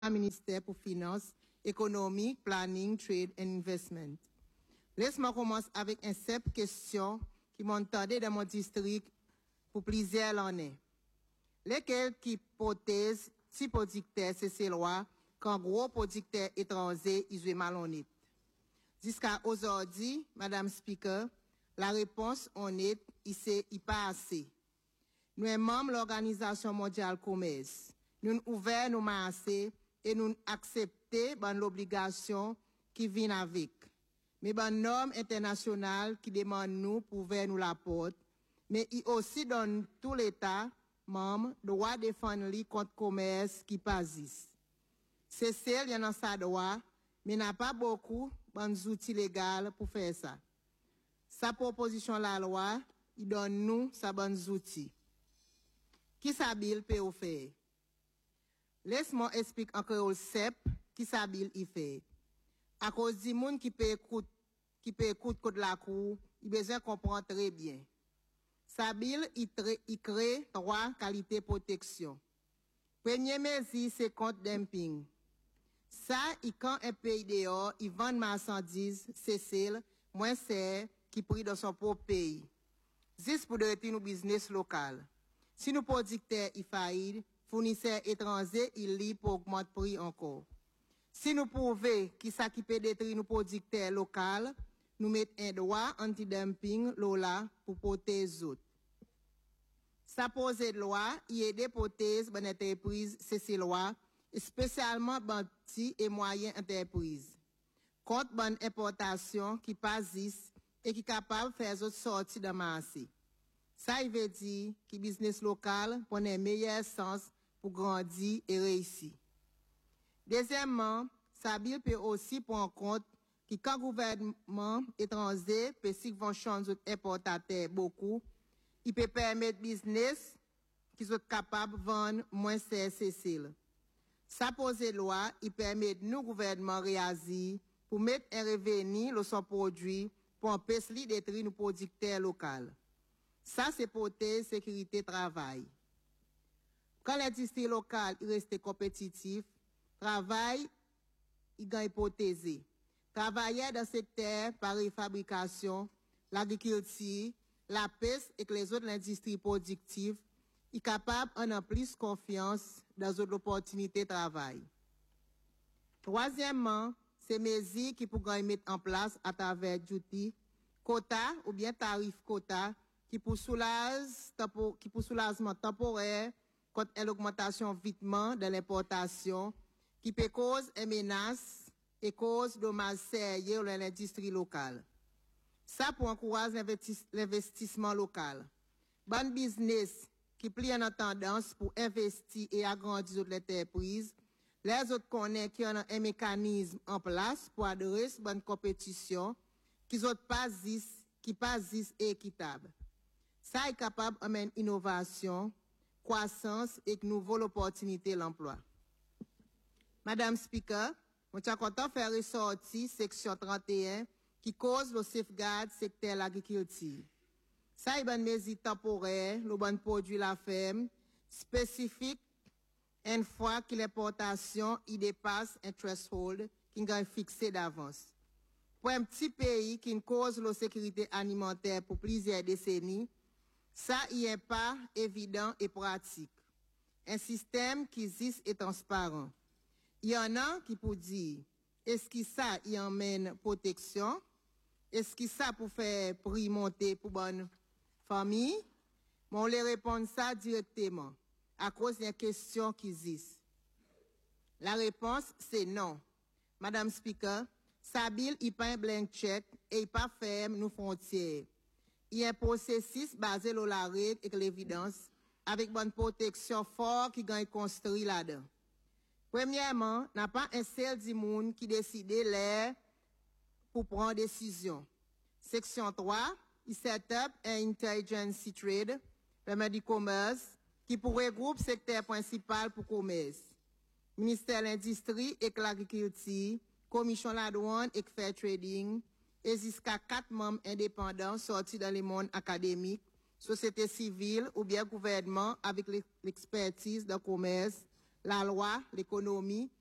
ministère pour Finances, Économie, Planning, Trade and Investment. Laisse-moi commencer avec une simple question qui m'a entendu dans mon district pour plusieurs années. Lesquelles qui hypothèses, si producteurs, c'est ces lois, qu'un gros producteur étranger, ils sont malhonnêtes. Jusqu'à aujourd'hui, Madame Speaker, la réponse honnête, il pas assez. Nous sommes membres de l'Organisation mondiale du commerce. Nous sommes ouverts nos marchés et nous acceptons l'obligation qui vient avec. Mais les normes internationales qui demandent nous pour ouvrir nous la porte, mais il aussi donne tout l'État membre droit de défendre lui contre commerce qui passe. C'est celle qui a sa droit, mais n'a pas beaucoup d'outils légaux pour faire ça. Sa proposition la loi, il donne nous sa bons outils. Qui s'habille peut faire? Laisse-moi expliquer en créole simple qui s'habille il fait. À cause du monde qui peut écouter code la cour, il besoin comprendre très bien. S'habille il crée trois qualités de protection. Premier mesure c'est contre dumping. Ça, quand un pays dehors, il vend marchandises, c'est celle moins cher qui prix dans son propre pays. Juste pour de nos business local. Si nos producteurs y faillissent, fournisseurs étrangers, ils livrent pour augmenter le prix encore. Si nous prouvons qui ça qui peut détruire nos producteurs locaux, nous mettons un droit anti-dumping là pour protéger les autres. Ça pose de loi, il aide protéger les entreprises, c'est ces lois, spécialement les petites et moyennes entreprises. Contre bonne importation qui passe et qui est capable de faire les autres sortir de marché. Ça, il veut dire que le business local prend un meilleur sens pour grandir et réussir. Deuxièmement, ça peut aussi prendre en compte que quand le gouvernement étranger peut subventionner les importateurs beaucoup, il peut permettre business qui sont capables de vendre moins CSCL. Ça pose loi, il permet nous gouvernement réagir pour mettre un revenu sur son produit pour empêcher de détruire nos producteurs locaux. Ça, c'est protéger sécurité travail. Quand l'industrie locale reste compétitive, travail, il gagne protégé. Travailler dans le secteur par fabrication, l'agriculture, la pêche et que les autres industries productives, il est capable d'en plus confiance dans les opportunités de travail. Troisièmement, ces mesures qui pourraient mettre en place à travers duty, quota ou bien tarif quota, qui pour soulagement temporaire contre l'augmentation vitement de l'importation, qui peut cause une menace et cause dommages sérieux dans l'industrie locale. Ça pour encourager l'investissement local. Bon business qui plie en tendance pour investir et agrandir les entreprises, les autres connaissent qu'il y a un mécanisme en place pour adresser bonne compétition qui pas équitable. Ça est capable d'amener innovation, croissance et de nouvelles opportunités d'emploi. Madame Speaker, je suis content de faire ressortir section 31 qui cause le safeguard secteur de l'agriculture. Ça est une mesure temporaire, le bon produit la ferme, spécifique, une fois que l'importation y dépasse un threshold qui est fixé d'avance. Pour un petit pays qui cause la sécurité alimentaire pour plusieurs décennies, ça y est pas évident et pratique. Un système qui existe et transparent. Il y en a qui pour dire, est-ce que ça y emmène protection? Est-ce que ça pour faire prix monter pour bonne famille? Mais on les répond ça directement, à cause d'une question qui existe. La réponse, c'est non. Madame Speaker, sa bill, il pas un blank check et il pas ferme nos frontières. Il y a un processus basé sur la règle et l'évidence, avec bonne protection forte qui gagne construit là-dedans. Premièrement, n'a pas un seul du monde qui décide l'air pour prendre décision. Section 3, il set up un intelligence trade, permet du commerce, qui pourrait regrouper secteur principal pour commerce. Ministère de l'Industrie et de l'Agriculture, Commission de la douane et fair trading, et jusqu'à 4 membres indépendants sortis dans le monde académique, société civile ou bien gouvernement avec l'expertise dans le commerce, la loi, l'économie